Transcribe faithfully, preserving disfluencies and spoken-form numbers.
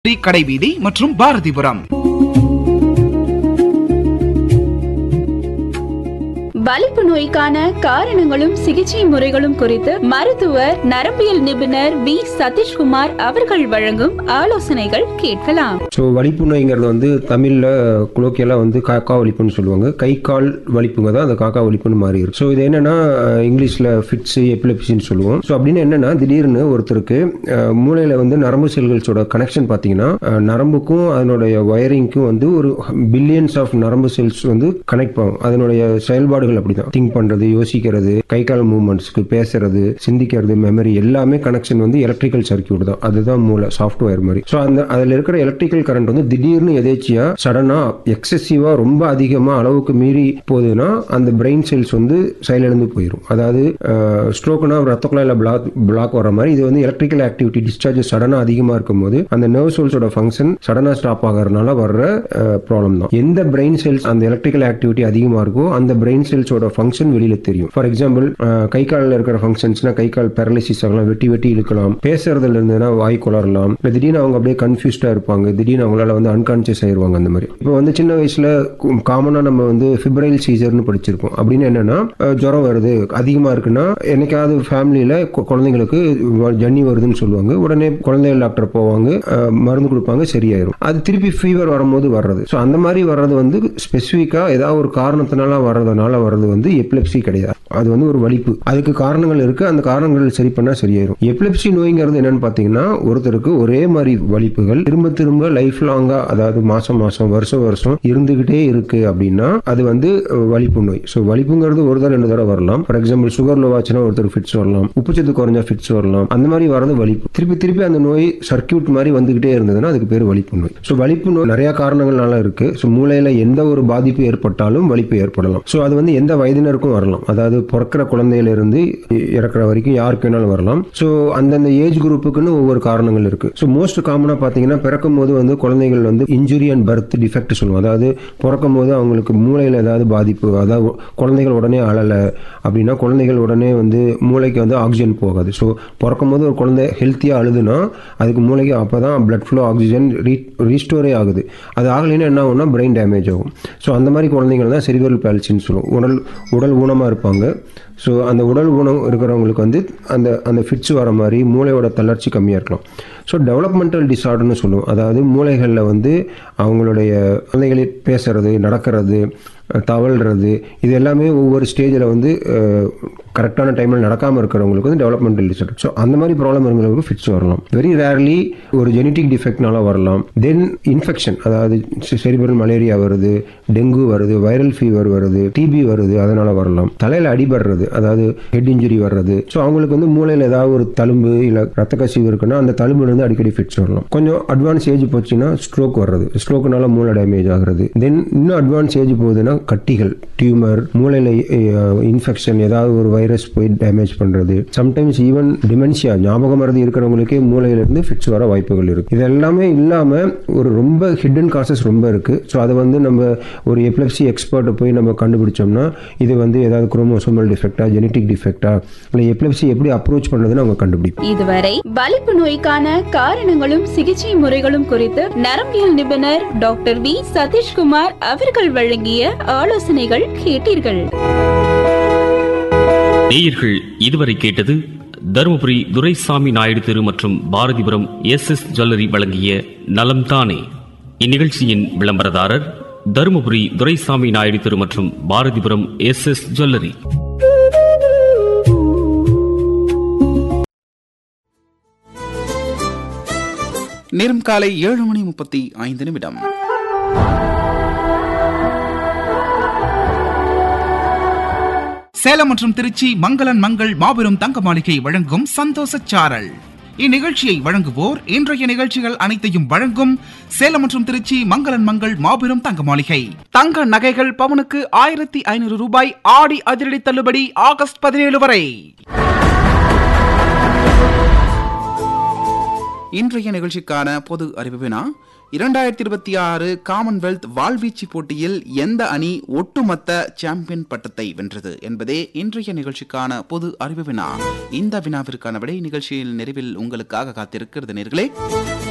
கடைவீதி மற்றும் பாரதிபுரம். வலிப்பு நோய்க்கான காரணங்களும் சிகிச்சை முறைகளும் குறித்து மருத்துவர் நரம்பியல் நிபுணர் வி சதீஷ்குமார் அவர்கள் வழங்கும் ஆலோசனைகள் கேட்கலாம். ஸோ வலிப்பு நோய்ங்கிறது வந்து தமிழில் குலோக்கியெல்லாம் வந்து காக்கா வலிப்புன்னு சொல்லுவாங்க. கை கால் வலிப்புங்க தான் அந்த காக்கா வலிப்புன்னு மாறி இருக்கு. ஸோ இது என்னன்னா இங்கிலீஷில் ஃபிட்ஸு எபிலெப்சின்னு சொல்லுவோம். ஸோ அப்படின்னு என்னன்னா திடீர்னு ஒருத்தருக்கு மூளையில் வந்து நரம்பு செல்களோட கனெக்ஷன் பார்த்தீங்கன்னா நரம்புக்கும் அதனுடைய வயரிங்க்கும் வந்து ஒரு பில்லியன்ஸ் ஆஃப் நரம்பு செல்ஸ் வந்து கனெக்ட் ஆகும். அதனுடைய செயல்பாடுகள் அப்படிதான். திங்க் பண்றது, யோசிக்கிறது, கை கால் மூவ்மெண்ட்ஸ்க்கு, பேசுறது, சிந்திக்கிறது, மெமரி எல்லாமே கனெக்ஷன் வந்து எலக்ட்ரிக்கல் சர்க்யூட் தான். அதுதான் மூளை சாஃப்ட்வேர் மாதிரி. ஸோ அந்த அதில் இருக்கிற எலக்ட்ரிக்கல் கரண்ட் வந்து திடீர்னு எதேச்சியா சடனா எக்ஸசிவா ரொம்ப அதிகமா அளவுக்கு மீறி போகுதுன்னா அந்த பிரெயின் செல்ஸ் வந்து செயலிழந்து போயிடும். அதாவது ஸ்ட்ரோக்னா ரத்த குழாயில பிளாக் பிளாக் வர மாதிரி இது வந்து எலக்ட்ரிக்கல் ஆக்டிவிட்டி டிஸ்சார்ஜ் சடனா அதிகமா இருக்கும் போது அந்த நர்வ் செல்ஸோட ஃபங்க்ஷன் சடனா ஸ்டாப் ஆகிறதுனால வர்ற ப்ராப்ளம் தான். எந்த பிரெயின் செல்ஸ் அந்த எலக்ட்ரிக்கல் ஆக்டிவிட்டி அதிகமா இருக்கோ அந்த பிரெயின் செல்ஸோட ஃபங்க்ஷன் வெளியில தெரியும். ஃபார் எக்ஸாம்பிள் கை காலில் இருக்கிற ஃபங்க்ஷன்ஸ்னா கை கால் பேரலிசிஸ் ஆகலாம், வெட்டி வெட்டி இழுக்கலாம், பேசுறதுல இருந்ததுன்னா வாய் குளரலாம், இல்லை திடீர்னு அவங்க அப்படியே கன்ஃபியூஸ்டா இருப்பாங்க, திடீர்னு அவங்களால வந்து அன்கான்சியஸ் ஆயிருவாங்க. அந்த மாதிரி இப்போ வந்து சின்ன வயசுல காமனா நம்ம வந்து ஃபிப்ரைல் சீசர்னு படிச்சிருக்கோம். அப்படின்னு என்னன்னா ஜுரம் வருது அதிகமா இருக்குன்னா என்னைக்காவது ஃபேமிலியில குழந்தைங்களுக்கு ஜன்னி வருதுன்னு சொல்லுவாங்க. உடனே குழந்தைகள் டாக்டர் போவாங்க, மருந்து கொடுப்பாங்க, சரியாயிரும். அது திருப்பி ஃபீவர் வரும்போது வர்றது. ஸோ அந்த மாதிரி வர்றது வந்து ஸ்பெசிஃபிக்கா ஏதாவது ஒரு காரணத்தினால வர்றதுனால வர்றது வந்து எபிலெப்சி கிடையாது. அது வந்து ஒரு வலிப்பு. அதுக்கு காரணங்கள் இருக்கு. அந்த காரணங்கள் சரி பண்ணா சரியாயிரும். எபிலெப்சி நோய்ங்கிறது என்னன்னு பாத்தீங்கன்னா ஒருத்தருக்கு ஒரே மாதிரி வலிப்புகள் திரும்ப திரும்ப லைஃப் லாங்கா, அதாவது மாசம் மாசம் வருஷம் வருஷம் இருந்துகிட்டே இருக்கு அப்படின்னா அது வந்து வலிப்பு நோய். ஸோ வலிப்புங்கிறது ஒரு தடவை ரெண்டு தடவை வரலாம். ஃபார் எக்ஸாம்பிள் சுகர் லோவாச்சுன்னா ஒருத்தருக்கு ஃபிட்ஸ் வரலாம், உப்புச்சத்து குறைஞ்சா ஃபிட்ஸ் வரலாம். அந்த மாதிரி வரது வலிப்பு. திருப்பி திருப்பி அந்த நோய் சர்க்கியூட் மாதிரி வந்துகிட்டே இருந்ததுன்னா அதுக்கு பேர் வலிப்பு நோய். ஸோ வலிப்பு நோய் நிறைய காரணங்கள்னால இருக்கு. ஸோ மூளையில எந்த ஒரு பாதிப்பு ஏற்பட்டாலும் வலிப்பு ஏற்படலாம். ஸோ அது வந்து எந்த வயதினருக்கும் வரலாம். அதாவது பிறக்கிற குழந்தையில இருந்து இறக்குற வரைக்கும் யாருக்கு வேணாலும் வரலாம். ஸோ அந்தந்த ஏஜ் குரூப்புக்குன்னு ஒவ்வொரு காரணங்கள் இருக்கு. ஸோ மோஸ்ட் காமனா பாத்தீங்கன்னா பிறக்கும் போது வந்து குழந்தைகள் வந்து இன்ஜுரி அண்ட் பர்த் டிஃபெக்ட் சொல்லுவோம். அதாவது பிறக்கும் போது அவங்களுக்கு மூளையில ஏதாவது பாதிப்பு, அதாவது குழந்தைகள் உடனே அழல அப்படின்னா குழந்தைகள் உடனே வந்து மூளைக்கு வந்து ஆக்சிஜன் போகாது. ஸோ பிறக்கும் போது ஒரு குழந்தை ஹெல்த்தியா அழுதுன்னா அதுக்கு மூளைக்கு அப்பதான் பிளட் ஃப்ளோ ஆக்சிஜன் ரீஸ்டோரே ஆகுது. அது ஆகலைன்னா என்ன ஆகும்னா பிரெயின் டேமேஜ் ஆகும். ஸோ அந்த மாதிரி குழந்தைகள் தான் செரிப்ரல் பால்சின்னு சொல்லுவோம். உடல் உடல் ஊனமாக இருப்பாங்க. ஸோ அந்த உடல் ஊனம் இருக்கிறவங்களுக்கு வந்து அந்த அந்த ஃபிட்ஸ் வர மாதிரி மூளையோட தளர்ச்சி கம்மியாக இருக்கலாம். ஸோ டெவலப்மெண்டல் டிஸார்டர்னு சொல்லுவோம். அதாவது மூளைகளில் வந்து அவங்களுடைய குழந்தைகளே பேசுறது, நடக்கிறது, தவழ்றது, இது எல்லாமே ஒவ்வொரு ஸ்டேஜில் வந்து கரெக்டான டைமில் நடக்காமல் இருக்கிறவங்களுக்கு வந்து டெவலப்மெண்டல் டிஸார்டர். ஸோ அந்த மாதிரி ப்ராப்ளம் இருக்கிறவங்களுக்கு ஃபிட்ஸ் வரலாம். வெரி ரேர்லி ஒரு ஜெனட்டிக் டிஃபெக்ட்னால வரலாம். தென் இன்ஃபெக்ஷன், அதாவது செரிப்ரல் மலேரியா வருது, டெங்கு வருது, வைரல் ஃபீவர் வருது, டிபி வருது, அதனால வரலாம். தலையில் அடிபடுறது, அதாவது ஹெட் இன்ஜுரி வர்றது. ஸோ அவங்களுக்கு வந்து மூளையில் ஏதாவது ஒரு தழும்பு இல்லை ரத்த கசிவு இருக்குன்னா அந்த தழும்புல இருந்து அடிக்கடி ஃபிட்ஸ் வரலாம். கொஞ்சம் அட்வான்ஸ் ஏஜ் போச்சுன்னா ஸ்ட்ரோக் வர்றது, ஸ்ட்ரோக்னால மூளை டேமேஜ் ஆகுறது. தென் இன்னும் அட்வான்ஸ் ஏஜ் போகுதுன்னா கட்டிகள், டியூமர், மூளையில் இன்ஃபெக்ஷன், ஏதாவது ஒரு வைரஸ் போய் டேமேஜ் பண்றது. சம்டைம்ஸ் ஈவன் டிமென்ஷியா, ஞாபக மறதி இருக்கிறவங்களுக்கே மூளையிலிருந்து ஃபிட்ஸ் வர வாய்ப்புகள் இருக்கு. இது எல்லாமே இல்லாம ஒரு ரொம்ப ஹிடன் காசஸ் ரொம்ப இருக்கு. ஸோ அதை வந்து நம்ம ஒரு எபிலெப்சி எக்ஸ்பர்ட்டை போய் நம்ம கண்டுபிடிச்சோம்னா இது வந்து ஏதாவது குரோமோசோமல் டிஃபெக்டா, ஜெனட்டிக் டிஃபெக்டா, இல்லை எபிலெப்சி எப்படி அப்ரோச் பண்றதுன்னு அவங்க கண்டுபிடிப்போம். இதுவரை வலிப்பு நோய்க்கான காரணங்களும் சிகிச்சை முறைகளும் குறித்து நரம்பியல் நிபுணர் டாக்டர் வி சதீஷ்குமார் அவர்கள் வழங்கிய ஆலோசனைகள் கேட்டீர்கள். நேயர்கள் இதுவரை கேட்டது தருமபுரி துரைசாமி நாயுடு தெரு மற்றும் பாரதிபுரம் எஸ் எஸ் ஜுவல்லரி வழங்கிய நலம் தானே. இந்நிகழ்ச்சியின் விளம்பரதாரர் தருமபுரி துரைசாமி நாயுடு தெரு மற்றும் பாரதிபுரம் எஸ் எஸ் ஜுவல்லரி. நேரம் காலை ஏழு மணி முப்பத்தி ஐந்து நிமிடம். சேலம் மற்றும் திருச்சி மங்களன் மங்கள் மாபெரும் தங்க மாளிகை வழங்கும் சந்தோஷ சாரல். இந்நிகழ்ச்சியை வழங்குவோர் இன்றைய நிகழ்ச்சிகள் அனைத்தையும் வழங்கும் சேலம் மற்றும் திருச்சி மங்களன் மங்கள் மாபெரும் தங்க மாளிகை. தங்க நகைகள் பவுனுக்கு ஆயிரத்தி ஐநூறு ரூபாய் ஆடி அதிரடி தள்ளுபடி ஆகஸ்ட் பதினேழு வரை. இன்றைய நிகழ்ச்சிக்கான பொது அறிவிப்பினா இரண்டாயிரத்தி இருபத்தி ஆறு காமன்வெல்த் வாழ்வீச்சு போட்டியில் எந்த அணி ஒட்டுமொத்த சாம்பியன் பட்டத்தை வென்றது என்பதே இன்றைய நிகழ்ச்சிக்கான பொது அறிவு வினா. இந்த வினாவிற்கான விடை நிகழ்ச்சியில் நிறைவில் உங்களுக்காக காத்திருக்கிறது நேர்களே.